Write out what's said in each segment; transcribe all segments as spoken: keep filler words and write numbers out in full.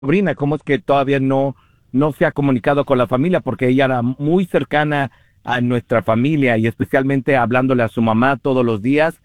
sobrina, cómo es que todavía no, no se ha comunicado con la familia, porque ella era muy cercana a nuestra familia y especialmente hablándole a su mamá todos los días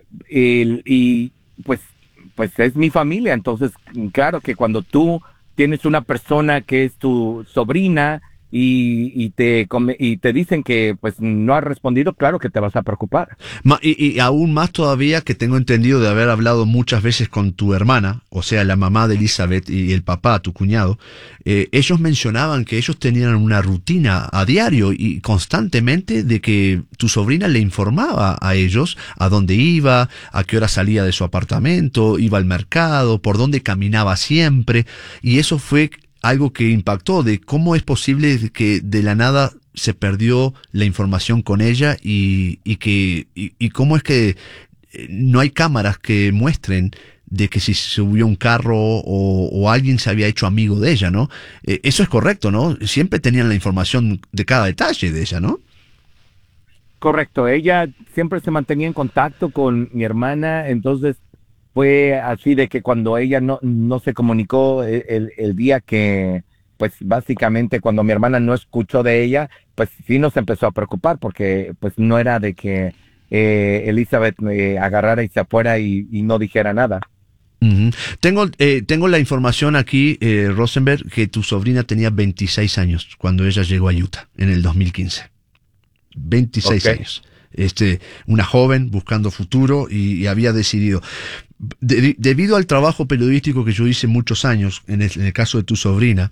y, y pues, pues es mi familia, entonces claro que cuando tú tienes una persona que es tu sobrina y, y te come- y te dicen que pues no has respondido, claro que te vas a preocupar. Ma- Y, y aún más todavía que tengo entendido de haber hablado muchas veces con tu hermana, o sea, la mamá de Elizabeth y el papá, tu cuñado, eh, ellos mencionaban que ellos tenían una rutina a diario y constantemente de que tu sobrina le informaba a ellos a dónde iba, a qué hora salía de su apartamento, iba al mercado, por dónde caminaba siempre, y eso fue algo que impactó de cómo es posible que de la nada se perdió la información con ella y, y que y, y cómo es que eh, no hay cámaras que muestren de que si subió un carro o, o alguien se había hecho amigo de ella, ¿no? Eh, eso es correcto, ¿no? Siempre tenían la información de cada detalle de ella, ¿no? Correcto, ella siempre se mantenía en contacto con mi hermana, entonces fue así de que cuando ella no, no se comunicó el, el, el día que, pues básicamente cuando mi hermana no escuchó de ella, pues sí nos empezó a preocupar porque pues no era de que eh, Elizabeth eh, agarrara y se fuera y, y no dijera nada. Ujú. Tengo, eh, tengo la información aquí, eh, Rosenberg, que tu sobrina tenía veintiséis años cuando ella llegó a Utah en el dos mil quince. veintiséis Okay. años. Este, una joven buscando futuro y, y había decidido, de- debido al trabajo periodístico que yo hice muchos años, en el, en el caso de tu sobrina,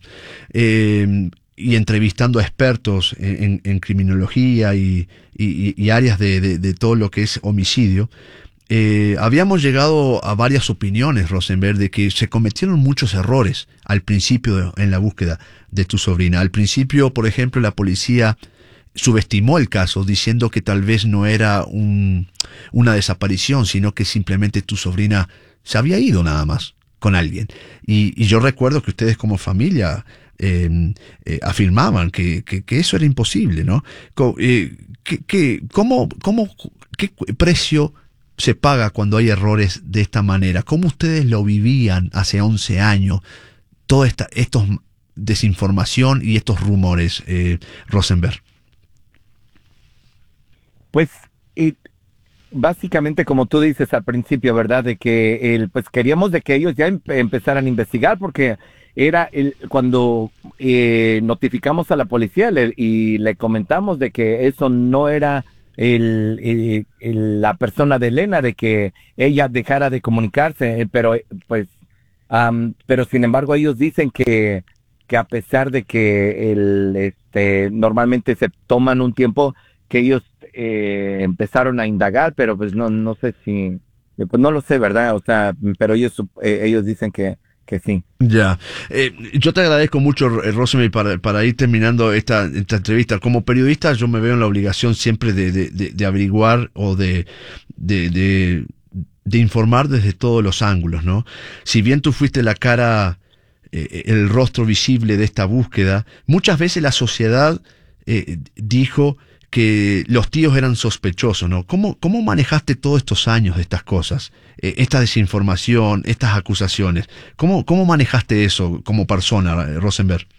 eh, y entrevistando a expertos en, en- en criminología y, y- y áreas de, de- de todo lo que es homicidio, eh, habíamos llegado a varias opiniones, Rosenberg, de que se cometieron muchos errores al principio de- en la búsqueda de tu sobrina. Al principio, por ejemplo, la policía subestimó el caso diciendo que tal vez no era un, una desaparición, sino que simplemente tu sobrina se había ido nada más con alguien. Y, y yo recuerdo que ustedes como familia eh, eh, afirmaban que, que, que eso era imposible, ¿no? Co- eh, ¿qué, qué- cómo, cómo, ¿Qué precio se paga cuando hay errores de esta manera? ¿Cómo ustedes lo vivían hace once años? Toda esta estos desinformación y estos rumores, eh, Rosenberg. Pues y básicamente como tú dices al principio, ¿verdad? De que el, pues queríamos de que ellos ya em- empezaran a investigar porque era el, cuando eh, notificamos a la policía le- y le comentamos de que eso no era el, el- el- la persona de Elena, de que ella dejara de comunicarse, eh, pero eh, pues, am, pero sin embargo ellos dicen que, que a pesar de que el, este, normalmente se toman un tiempo que ellos eh, empezaron a indagar, pero pues no, no sé si, eh, pues no lo sé, ¿verdad? O sea, pero ellos, sup- eh, ellos dicen que, que sí. Ya, eh, yo te agradezco mucho, eh, Rosemary, para, para ir terminando esta, esta entrevista. Como periodista, yo me veo en la obligación siempre de, de, de, de averiguar o de, de, de, de informar desde todos los ángulos, ¿no? Si bien tú fuiste la cara, eh, el rostro visible de esta búsqueda, muchas veces la sociedad eh, dijo que los tíos eran sospechosos, ¿no? ¿Cómo, cómo manejaste todos estos años de estas cosas? Eh, esta desinformación, estas acusaciones. ¿Cómo, cómo manejaste eso como persona, eh, Rosenberg?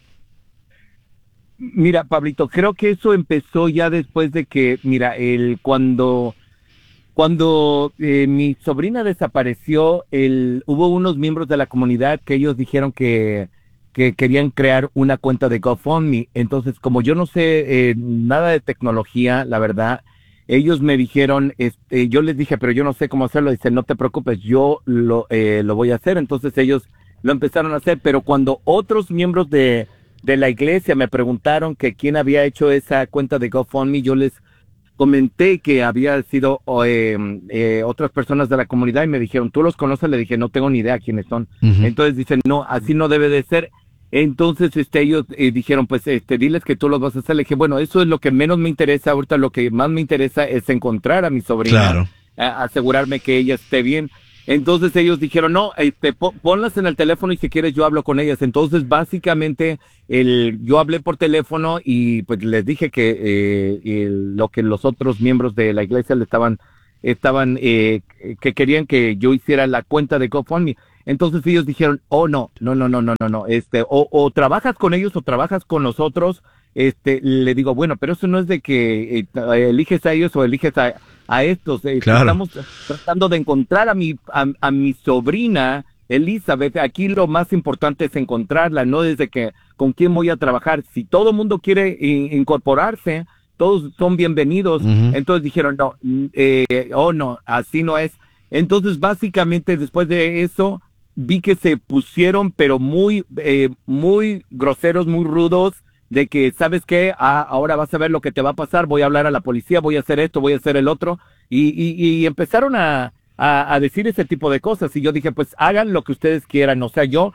Mira, Pablito, creo que eso empezó ya después de que, mira, el cuando cuando eh, mi sobrina desapareció, el, hubo unos miembros de la comunidad que ellos dijeron que, que querían crear una cuenta de GoFundMe. Entonces, como yo no sé eh, nada de tecnología, la verdad, ellos me dijeron, este, yo les dije, pero yo no sé cómo hacerlo. Dice, no te preocupes, yo lo, eh, lo voy a hacer. Entonces ellos lo empezaron a hacer, pero cuando otros miembros de, de la iglesia me preguntaron que quién había hecho esa cuenta de GoFundMe, yo les comenté que había sido o, eh, eh, otras personas de la comunidad y me dijeron, ¿tú los conoces? Le dije, no tengo ni idea quiénes son. Ujú. Entonces dicen, no, así no debe de ser. Entonces, este, ellos eh, dijeron, pues, este, diles que tú los vas a hacer. Le dije, bueno, eso es lo que menos me interesa. Ahorita lo que más me interesa es encontrar a mi sobrina, Claro. a- asegurarme que ella esté bien. Entonces ellos dijeron, no, este, po- ponlas en el teléfono y si quieres yo hablo con ellas. Entonces, básicamente, el, yo hablé por teléfono y pues les dije que eh, el- lo que los otros miembros de la iglesia le estaban estaban, eh, que querían que yo hiciera la cuenta de GoFundMe. Entonces ellos dijeron, oh no, no, no, no, no, no, no, este, o, o trabajas con ellos o trabajas con nosotros. Este, le digo, bueno, pero eso no es de que eh, eliges a ellos o eliges a, a estos. Eh, claro. Estamos tratando de encontrar a mi, a, a mi sobrina Elizabeth. Aquí lo más importante es encontrarla, no desde que con quién voy a trabajar. Si todo el mundo quiere in, incorporarse, todos son bienvenidos. Uh-huh. Entonces dijeron, no, eh, oh no, así no es. Entonces básicamente después de eso vi que se pusieron, pero muy, eh, muy groseros, muy rudos, de que, ¿sabes qué? Ah, ahora vas a ver lo que te va a pasar, voy a hablar a la policía, voy a hacer esto, voy a hacer el otro, y, y, y empezaron a, a, a decir ese tipo de cosas, y yo dije, pues hagan lo que ustedes quieran, o sea, yo,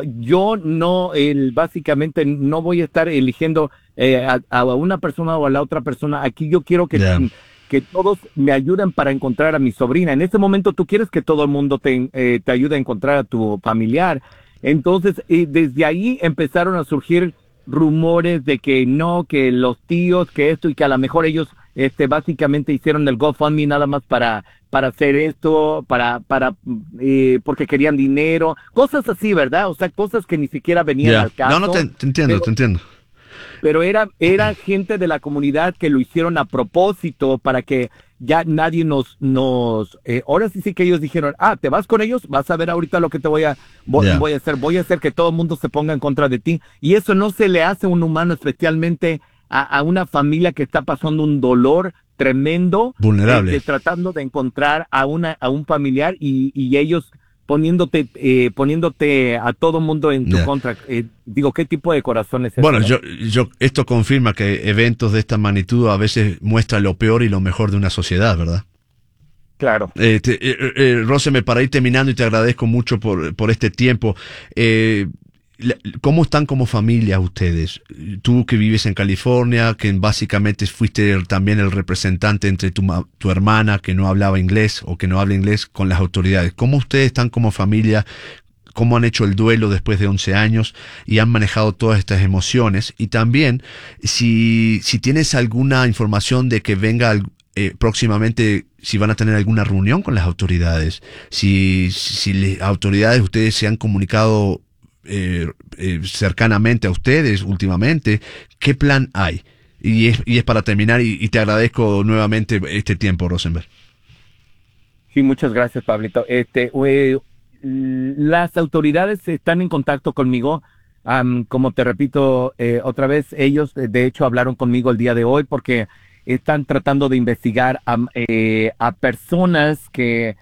yo no, el, básicamente no voy a estar eligiendo eh, a, a una persona o a la otra persona, aquí yo quiero que... Yeah. que todos me ayuden para encontrar a mi sobrina. En ese momento tú quieres que todo el mundo te, eh, te ayude a encontrar a tu familiar. Entonces, eh, desde ahí empezaron a surgir rumores de que no, que los tíos, que esto, y que a lo mejor ellos este, básicamente hicieron el GoFundMe nada más para, para hacer esto, para, para, eh, porque querían dinero, cosas así, ¿verdad? O sea, cosas que ni siquiera venían yeah. al caso. No, no, te, te entiendo, pero, te entiendo. Pero era, era gente de la comunidad que lo hicieron a propósito para que ya nadie nos, nos, eh, ahora sí sí que ellos dijeron, ah, ¿te vas con ellos? Vas a ver ahorita lo que te voy a, voy, yeah. voy a hacer, voy a hacer que todo el mundo se ponga en contra de ti. Y eso no se le hace a un humano, especialmente a, a una familia que está pasando un dolor tremendo. Vulnerable. Eh, tratando de encontrar a una, a un familiar y, y ellos poniéndote eh, poniéndote a todo mundo en tu yeah. contra. Eh, digo, ¿qué tipo de corazón es ese? Bueno, yo, yo, esto confirma que eventos de esta magnitud a veces muestran lo peor y lo mejor de una sociedad, ¿verdad? Claro. Eh, te, eh, eh, Rosenberg, para ir terminando, y te agradezco mucho por, por este tiempo, eh, ¿cómo están como familia ustedes? Tú que vives en California, que básicamente fuiste también el representante entre tu, tu hermana que no hablaba inglés o que no habla inglés con las autoridades. ¿Cómo ustedes están como familia? ¿Cómo han hecho el duelo después de once años y han manejado todas estas emociones? Y también, si, si tienes alguna información de que venga eh, próximamente, si van a tener alguna reunión con las autoridades, si, si las autoridades ustedes se han comunicado Eh, eh, cercanamente a ustedes últimamente, ¿qué plan hay? Y es, y es para terminar, y, y te agradezco nuevamente este tiempo, Rosenberg. Sí, muchas gracias, Pablito. Este, eh, las autoridades están en contacto conmigo, um, como te repito eh, otra vez, ellos de hecho hablaron conmigo el día de hoy porque están tratando de investigar a, eh, a personas que,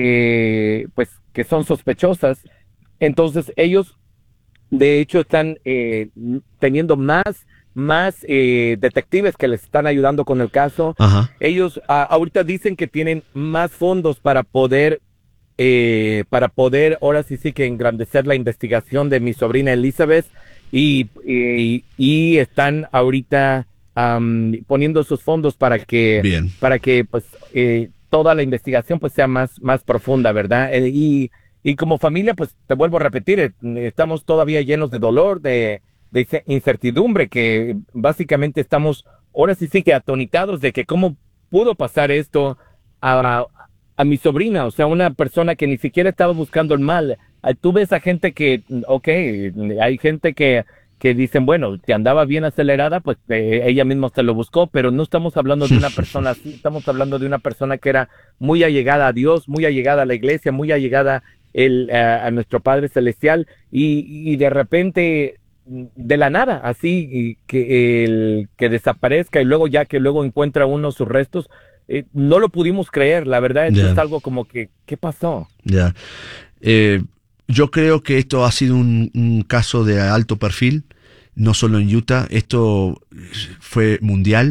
que, pues, que son sospechosas. Entonces ellos de hecho están eh, teniendo más más eh, detectives que les están ayudando con el caso. Ajá. Ellos a, ahorita dicen que tienen más fondos para poder eh, para poder ahora sí sí que engrandecer la investigación de mi sobrina Elizabeth y y, y están ahorita um, poniendo sus fondos para que Bien. para que pues eh, toda la investigación pues sea más más profunda, ¿verdad? Eh, y Y como familia, pues te vuelvo a repetir, estamos todavía llenos de dolor, de, de incertidumbre, que básicamente estamos ahora sí sí que atonitados de que cómo pudo pasar esto a, a mi sobrina, o sea, una persona que ni siquiera estaba buscando el mal. Tú ves a gente que, ok, hay gente que, que dicen, bueno, te andaba bien acelerada, pues eh, ella misma se lo buscó, pero no estamos hablando de una persona así, estamos hablando de una persona que era muy allegada a Dios, muy allegada a la iglesia, muy allegada El, a, a nuestro Padre Celestial y, y de repente de la nada así y que el que desaparezca y luego ya que luego encuentra uno sus restos, eh, no lo pudimos creer, la verdad. Esto yeah. es algo como que ¿qué pasó? Ya yeah. eh, yo creo que esto ha sido un, un caso de alto perfil, no solo en Utah, esto fue mundial,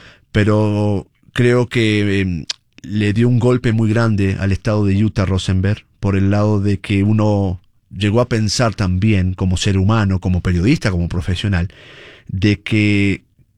pero creo que eh, le dio un golpe muy grande al estado de Utah, Rosenberg, por el lado de que uno llegó a pensar también como ser humano, como periodista, como profesional, de que,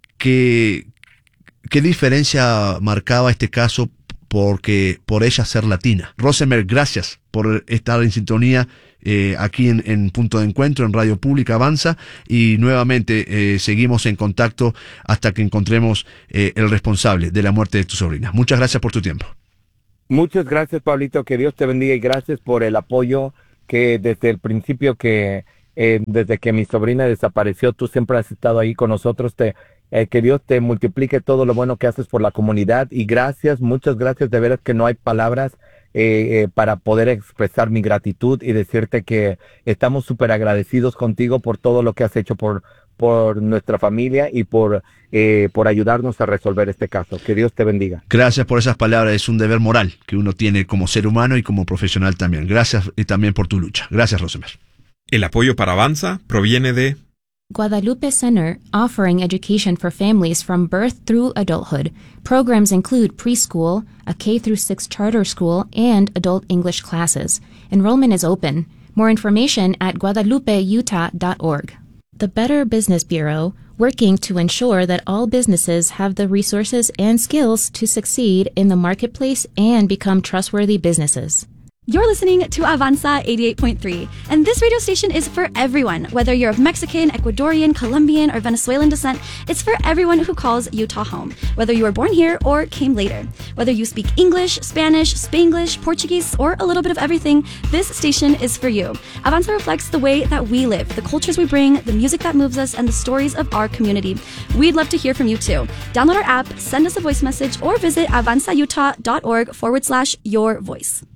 que qué diferencia marcaba este caso porque por ella ser latina. Rosenberg, gracias por estar en sintonía eh, aquí en, en Punto de Encuentro, en Radio Pública Avanza, y nuevamente eh, seguimos en contacto hasta que encontremos eh, el responsable de la muerte de tu sobrina. Muchas gracias por tu tiempo. Muchas gracias, Pablito, que Dios te bendiga y gracias por el apoyo que desde el principio que, eh, desde que mi sobrina desapareció, tú siempre has estado ahí con nosotros. Te, eh, que Dios te multiplique todo lo bueno que haces por la comunidad y gracias, muchas gracias, de veras que no hay palabras eh, eh, para poder expresar mi gratitud y decirte que estamos súper agradecidos contigo por todo lo que has hecho por, por nuestra familia y por, eh, por ayudarnos a resolver este caso. Que Dios te bendiga. Gracias por esas palabras, es un deber moral que uno tiene como ser humano y como profesional también. Gracias y también por tu lucha. Gracias, Rosemer. El apoyo para Avanza proviene de Guadalupe Center, offering education for families from birth through adulthood. Programs include preschool, a K through six charter school, and adult English classes. Enrollment is open. More information at guadalupe utah dot org. The Better Business Bureau, working to ensure that all businesses have the resources and skills to succeed in the marketplace and become trustworthy businesses. You're listening to Avanza eighty-eight point three, and this radio station is for everyone. Whether you're of Mexican, Ecuadorian, Colombian, or Venezuelan descent, it's for everyone who calls Utah home. Whether you were born here or came later. Whether you speak English, Spanish, Spanglish, Portuguese, or a little bit of everything, this station is for you. Avanza reflects the way that we live, the cultures we bring, the music that moves us, and the stories of our community. We'd love to hear from you too. Download our app, send us a voice message, or visit avanzautah.org forward slash your voice.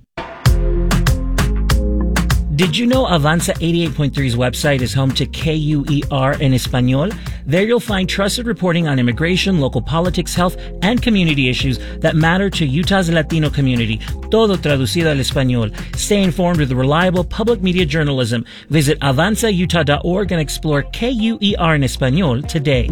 Did you know Avanza eighty-eight point three's website is home to K U E R en Español? There you'll find trusted reporting on immigration, local politics, health, and community issues that matter to Utah's Latino community. Todo traducido al español. Stay informed with reliable public media journalism. Visit avanza utah dot org and explore K U E R en Español today.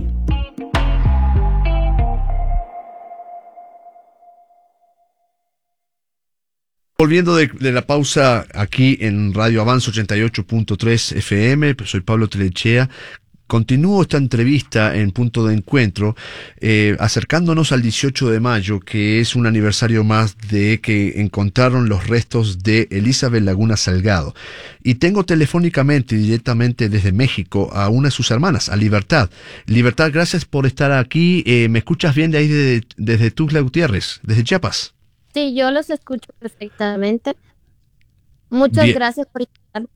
Volviendo de, de la pausa aquí en Radio Avanza ochenta y ocho punto tres F M, soy Pablo Telechea. Continúo esta entrevista en Punto de Encuentro, eh, acercándonos al dieciocho de mayo, que es un aniversario más de que encontraron los restos de Elizabeth Laguna Salgado. Y tengo telefónicamente, directamente desde México, a una de sus hermanas, a Libertad. Libertad, gracias por estar aquí. Eh, ¿Me escuchas bien de ahí, de, desde Tuxtla Gutiérrez, desde Chiapas? Sí, yo los escucho perfectamente. Muchas Bien. gracias por invitarme.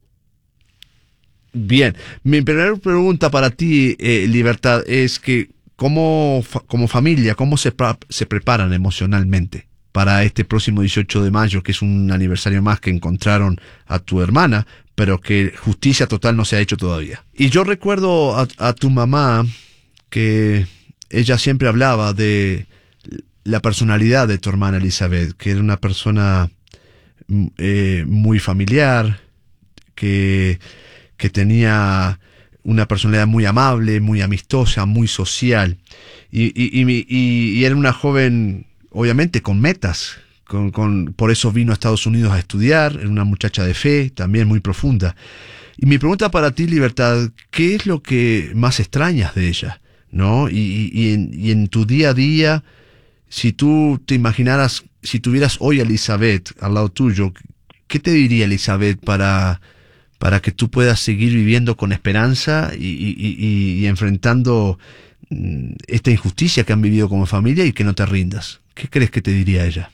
Bien, mi primera pregunta para ti, eh, Libertad, es que ¿cómo, fa- como familia, cómo se, pra- se preparan emocionalmente para este próximo dieciocho de mayo, que es un aniversario más que encontraron a tu hermana, pero que justicia total no se ha hecho todavía? Y yo recuerdo a, a tu mamá que ella siempre hablaba de la personalidad de tu hermana Elizabeth, que era una persona mm, eh, muy familiar, que, que tenía una personalidad muy amable, muy amistosa, muy social, y, y, y, mi- y- y era una joven, obviamente, con metas, con, con, por eso vino a Estados Unidos a estudiar, era una muchacha de fe, también muy profunda. Y mi pregunta para ti, Libertad, ¿qué es lo que más extrañas de ella? ¿No? Y, y, y en, y en tu día a día, si tú te imaginaras, si tuvieras hoy a Elizabeth al lado tuyo, ¿qué te diría Elizabeth para, para que tú puedas seguir viviendo con esperanza y, y, y, y enfrentando mm, esta injusticia que han vivido como familia y que no te rindas? ¿Qué crees que te diría ella?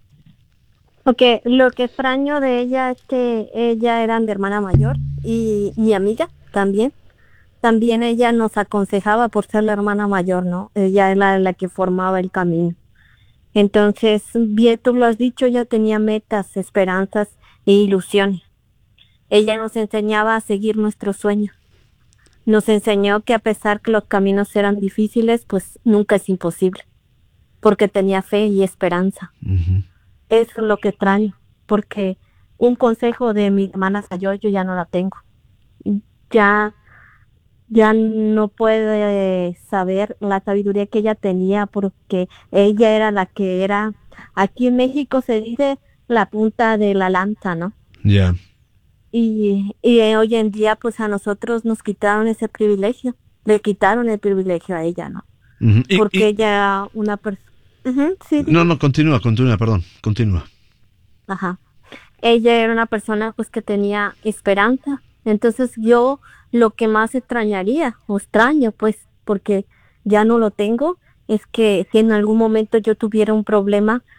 Porque lo que extraño de ella es que ella era mi hermana mayor y mi amiga también. También ella nos aconsejaba por ser la hermana mayor, ¿no? Ella era la que formaba el camino. Entonces, bien tú lo has dicho, ella tenía metas, esperanzas e ilusiones. Ella nos enseñaba a seguir nuestros sueños. Nos enseñó que a pesar que los caminos eran difíciles, pues nunca es imposible. Porque tenía fe y esperanza. Uh-huh. Eso es lo que extraño. Porque un consejo de mi hermana mayor yo ya no la tengo. Ya... ya no puede saber la sabiduría que ella tenía porque ella era la que era, aquí en México se dice la punta de la lanza, ¿no? Ya. Yeah. Y, y hoy en día pues a nosotros nos quitaron ese privilegio, le quitaron el privilegio a ella, ¿no? Uh-huh. Porque y, y... ella era una persona... Uh-huh, sí, no, no, continúa, continúa, perdón, continúa. Ajá. Ella era una persona pues que tenía esperanza, entonces yo... lo que más extrañaría, o extraño pues, porque ya no lo tengo, es que si en algún momento yo tuviera un problema,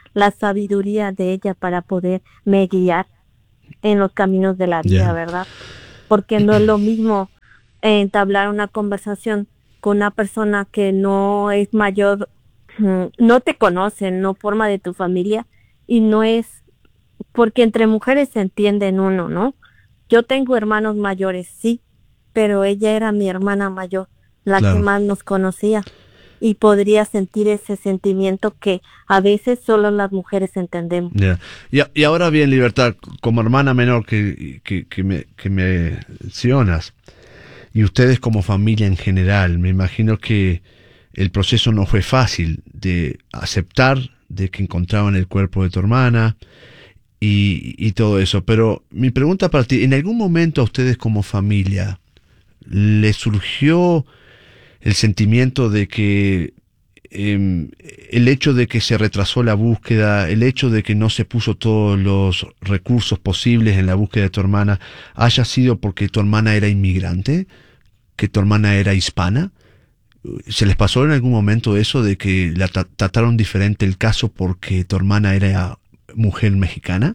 la sabiduría de ella para poderme guiar en los caminos de la vida, Yeah. ¿verdad? Porque no es lo mismo eh, entablar una conversación con una persona que no es mayor, mm, no te conoce, no forma de tu familia, y no es, porque entre mujeres se entienden uno, ¿no? Yo tengo hermanos mayores, sí, pero ella era mi hermana mayor, la Claro. que más nos conocía, y podría sentir ese sentimiento que a veces solo las mujeres entendemos. Ya. Y, a- y ahora bien, Libertad, como hermana menor que, que, que me, que me mencionas, y ustedes como familia en general, me imagino que el proceso no fue fácil de aceptar de que encontraban el cuerpo de tu hermana y, y todo eso. Pero mi pregunta para ti, ¿en algún momento a ustedes como familia les surgió el sentimiento de que eh, el hecho de que se retrasó la búsqueda, el hecho de que no se puso todos los recursos posibles en la búsqueda de tu hermana, haya sido porque tu hermana era inmigrante, que tu hermana era hispana? ¿Se les pasó en algún momento eso de que la tra- trataron diferente el caso porque tu hermana era mujer mexicana?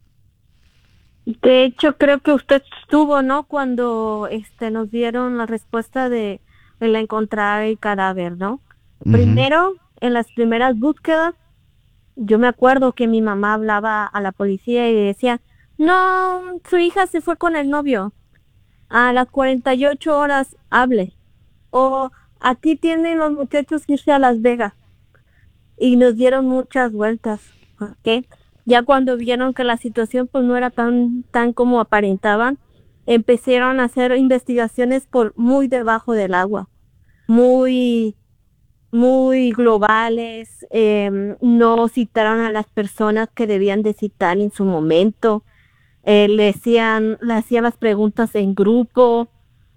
De hecho, creo que usted estuvo, ¿no? Cuando este nos dieron la respuesta de, de la encontrar el cadáver, ¿no? Ujú. Primero, en las primeras búsquedas, yo me acuerdo que mi mamá hablaba a la policía y decía, no, su hija se fue con el novio. A las cuarenta y ocho horas hable. O aquí tienen los muchachos que irse a Las Vegas. Y nos dieron muchas vueltas, ¿ok? Ya cuando vieron que la situación pues no era tan, tan como aparentaban, empezaron a hacer investigaciones por muy debajo del agua, muy, muy globales, eh, no citaron a las personas que debían de citar en su momento, eh, le hacían, le hacían las preguntas en grupo.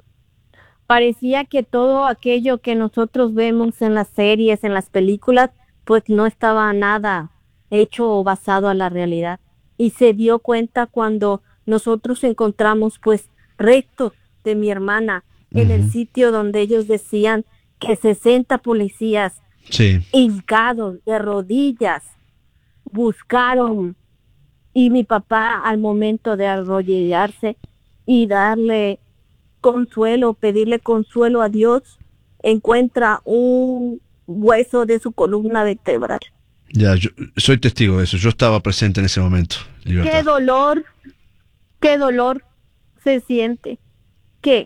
Parecía que todo aquello que nosotros vemos en las series, en las películas, pues no estaba nada hecho o basado a la realidad. Y se dio cuenta cuando nosotros encontramos pues restos de mi hermana en el Ujú. sitio donde ellos decían que sesenta policías Sí. hincados de rodillas buscaron, y mi papá al momento de arrodillarse y darle consuelo, pedirle consuelo a Dios, encuentra un hueso de su columna vertebral. Ya, yo soy testigo de eso. Yo estaba presente en ese momento, Libertad. Qué dolor, qué dolor se siente que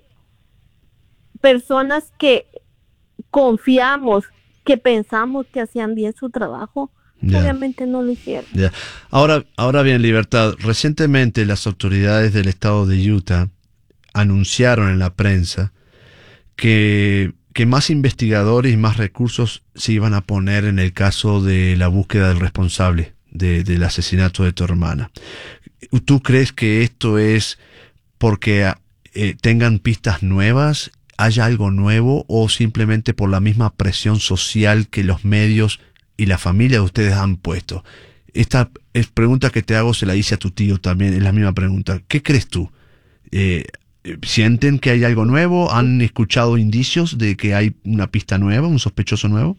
personas que confiamos, que pensamos que hacían bien su trabajo, Ya. obviamente no lo hicieron. Ya. Ahora, ahora bien, Libertad, recientemente las autoridades del estado de Utah anunciaron en la prensa que, que más investigadores y más recursos se iban a poner en el caso de la búsqueda del responsable de- del asesinato de tu hermana. ¿Tú crees que esto es porque eh, tengan pistas nuevas, haya algo nuevo, o simplemente por la misma presión social que los medios y la familia de ustedes han puesto? Esta es pregunta que te hago, se la hice a tu tío también, es la misma pregunta. ¿Qué crees tú? Eh, ¿Sienten que hay algo nuevo? ¿Han escuchado indicios de que hay una pista nueva, un sospechoso nuevo?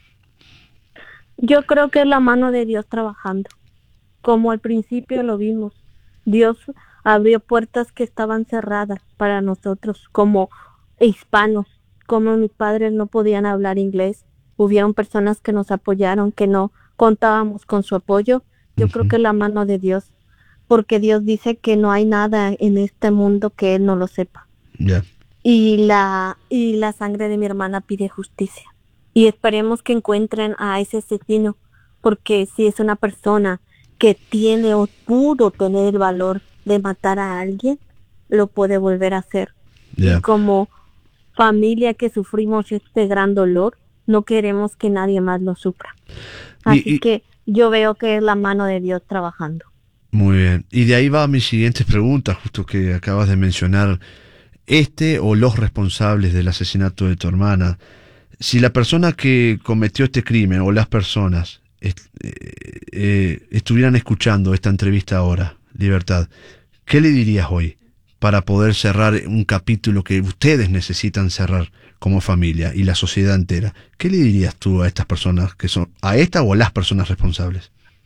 Yo creo que es la mano de Dios trabajando. Como al principio lo vimos, Dios abrió puertas que estaban cerradas para nosotros como hispanos. Como mis padres no podían hablar inglés, hubieron personas que nos apoyaron, que no contábamos con su apoyo. Yo creo Ujú. que es la mano de Dios, porque Dios dice que no hay nada en este mundo que Él no lo sepa. Ya. Y la, y la sangre de mi hermana pide justicia. Y esperemos que encuentren a ese asesino, porque si es una persona que tiene o pudo tener el valor de matar a alguien, lo puede volver a hacer. Ya. Y como familia que sufrimos este gran dolor, no queremos que nadie más lo sufra. Así Y- y- que yo veo que es la mano de Dios trabajando. Muy bien. Y de ahí va mi siguiente pregunta, justo que acabas de mencionar. Este o los responsables del asesinato de tu hermana, si la persona que cometió este crimen o las personas est- eh, eh, estuvieran escuchando esta entrevista ahora, Libertad, ¿qué le dirías hoy para poder cerrar un capítulo que ustedes necesitan cerrar como familia y la sociedad entera? ¿Qué le dirías tú a estas personas que son, a esta o a las personas responsables?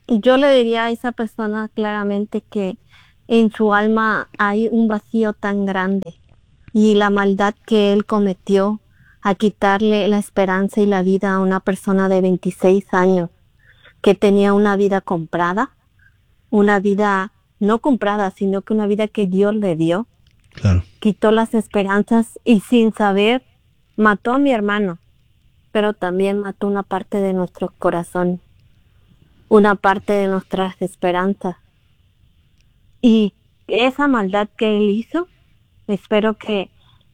Yo le diría a esa persona claramente que en su alma hay un vacío tan grande y la maldad que él cometió a quitarle la esperanza y la vida a una persona de veintiséis años que tenía una vida comprada, una vida no comprada, sino que una vida que Dios le dio. Claro. Quitó las esperanzas y sin saber mató a mi hermano, pero también mató una parte de nuestro corazón, una parte de nuestras esperanzas. Y esa maldad que él hizo, espero que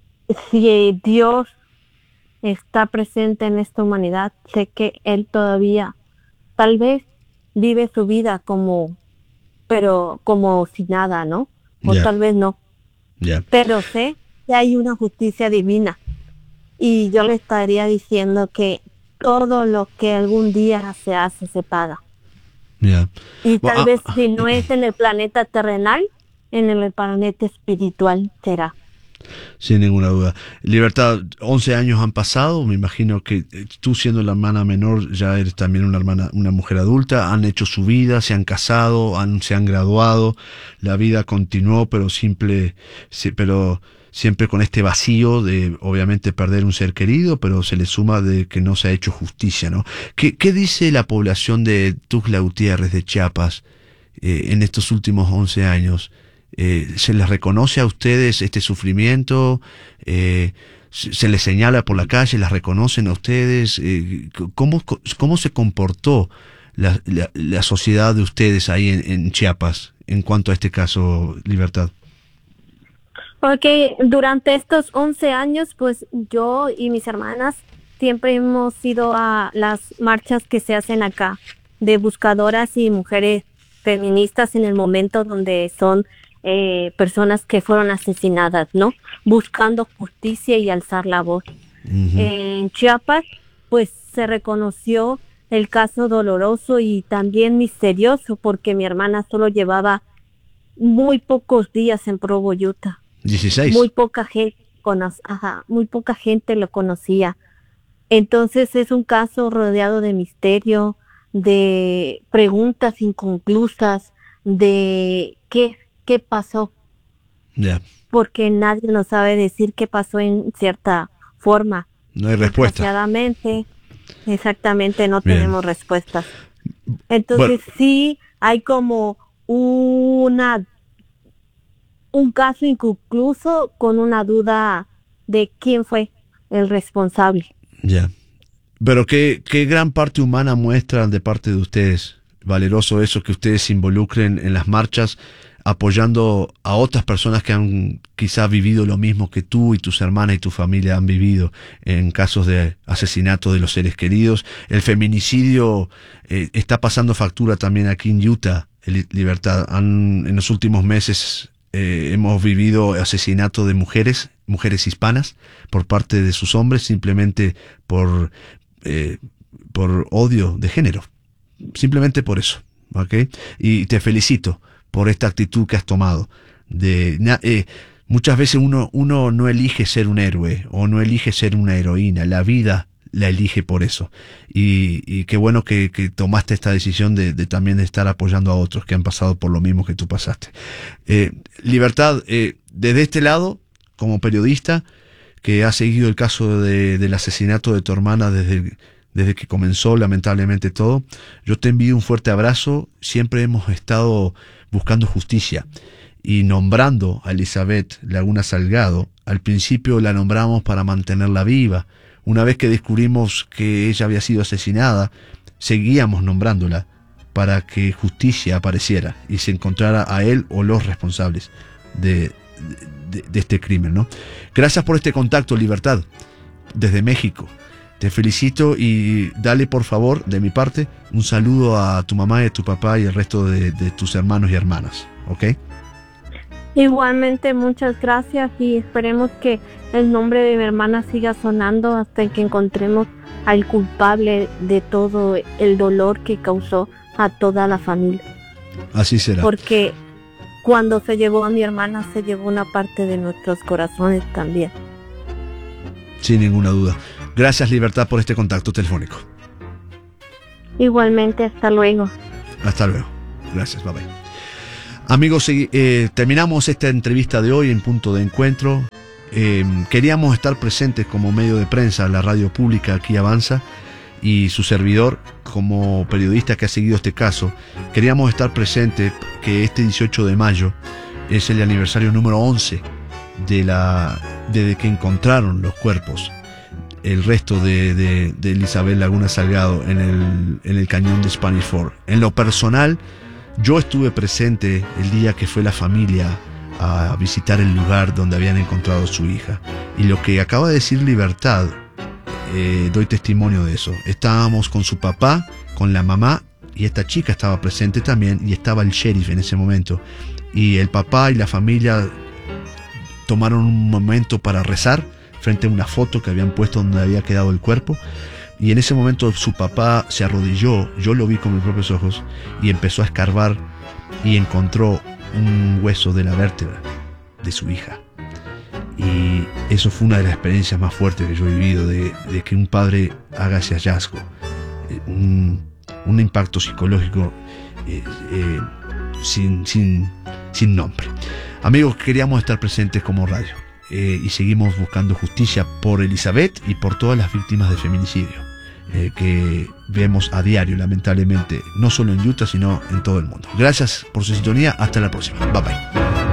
si Dios está presente en esta humanidad, sé que él todavía tal vez vive su vida como, pero como si nada, ¿no? O Ya. tal vez no. Ya. Pero sé que hay una justicia divina y yo le estaría diciendo que todo lo que algún día se hace se paga. Ya. Y Bueno, tal ah, vez si no es en el planeta terrenal, en el planeta espiritual será. Sin ninguna duda. Libertad, once años han pasado, me imagino que eh, tú siendo la hermana menor ya eres también una hermana, una mujer adulta, han hecho su vida, se han casado, han, se han graduado, la vida continuó, pero simple, sí, pero siempre con este vacío de obviamente perder un ser querido, pero se le suma de que no se ha hecho justicia, ¿no? ¿Qué, qué dice la población de Tuxtla Gutiérrez, de Chiapas, eh, en estos últimos once años? Eh, ¿Se les reconoce a ustedes este sufrimiento? Eh, se, ¿Se les señala por la calle? ¿Las reconocen a ustedes? Eh, ¿cómo, ¿Cómo se comportó la, la, la sociedad de ustedes ahí en, en Chiapas en cuanto a este caso, Libertad? Porque durante estos once años, pues yo y mis hermanas siempre hemos ido a las marchas que se hacen acá de buscadoras y mujeres feministas en el momento donde son eh, personas que fueron asesinadas, ¿no? Buscando justicia y alzar la voz. Uh-huh. En Chiapas, pues se reconoció el caso doloroso y también misterioso porque mi hermana solo llevaba muy pocos días en Provo, Utah. dieciséis. Muy poca gente cono- ajá, muy poca gente lo conocía. Entonces es un caso rodeado de misterio, de preguntas inconclusas, de qué, qué pasó. Yeah. Porque nadie nos sabe decir qué pasó en cierta forma. No hay respuesta. Desgraciadamente, exactamente, no Bien. tenemos respuestas. Entonces bueno. Sí hay como una un caso inconcluso con una duda de quién fue el responsable. Ya. Yeah. Pero qué, qué gran parte humana muestran de parte de ustedes. Valeroso eso, que ustedes se involucren en las marchas apoyando a otras personas que han quizá vivido lo mismo que tú y tus hermanas y tu familia han vivido en casos de asesinato de los seres queridos. El feminicidio eh, está pasando factura también aquí en Utah, Libertad. Han, en los últimos meses eh, hemos vivido asesinato de mujeres, mujeres hispanas, por parte de sus hombres, simplemente por, eh, por odio de género. Simplemente por eso, ¿ok? Y te felicito por esta actitud que has tomado. De, eh, muchas veces uno, uno no elige ser un héroe o no elige ser una heroína, la vida la elige por eso. Y, y qué bueno que, que tomaste esta decisión de, de también de estar apoyando a otros que han pasado por lo mismo que tú pasaste. Eh, Libertad, eh, desde este lado, como periodista que ha seguido el caso de, del asesinato de tu hermana desde desde que comenzó lamentablemente todo, yo te envío un fuerte abrazo. Siempre hemos estado buscando justicia y nombrando a Elizabeth Laguna Salgado. Al principio la nombramos para mantenerla viva. Una vez que descubrimos que ella había sido asesinada, seguíamos nombrándola para que justicia apareciera y se encontrara a él o los responsables de, de, de este crimen, ¿no? Gracias por este contacto, Libertad, desde México. Te felicito y dale por favor de mi parte un saludo a tu mamá y a tu papá y el resto de, de tus hermanos y hermanas, ¿ok? Igualmente, muchas gracias y esperemos que el nombre de mi hermana siga sonando hasta que encontremos al culpable de todo el dolor que causó a toda la familia. Así será. Porque cuando se llevó a mi hermana se llevó una parte de nuestros corazones también. Sin ninguna duda. Gracias, Libertad, por este contacto telefónico. Igualmente, hasta luego. Hasta luego. Gracias, bye bye. Amigos, eh, terminamos esta entrevista de hoy en Punto de Encuentro. Eh, queríamos estar presentes como medio de prensa, la radio pública aquí Avanza, y su servidor como periodista que ha seguido este caso, queríamos estar presentes que este dieciocho de mayo es el aniversario número once de la, desde que encontraron los cuerpos, el resto de, de, de Elizabeth Laguna Salgado en el, en el cañón de Spanish Fork. En lo personal, yo estuve presente el día que fue la familia a visitar el lugar donde habían encontrado a su hija. Y lo que acaba de decir Libertad, eh, doy testimonio de eso. Estábamos con su papá, con la mamá, y esta chica estaba presente también, y estaba el sheriff en ese momento. Y el papá y la familia tomaron un momento para rezar frente a una foto que habían puesto donde había quedado el cuerpo. Y en ese momento su papá se arrodilló, yo lo vi con mis propios ojos, y empezó a escarbar y encontró un hueso de la vértebra de su hija. Y eso fue una de las experiencias más fuertes que yo he vivido, de, de que un padre haga ese hallazgo. Un, un impacto psicológico eh, eh, sin, sin, sin nombre. Amigos, queríamos estar presentes como radio eh, y seguimos buscando justicia por Elizabeth y por todas las víctimas de feminicidio eh, que vemos a diario, lamentablemente, no solo en Utah, sino en todo el mundo. Gracias por su sintonía. Hasta la próxima. Bye bye.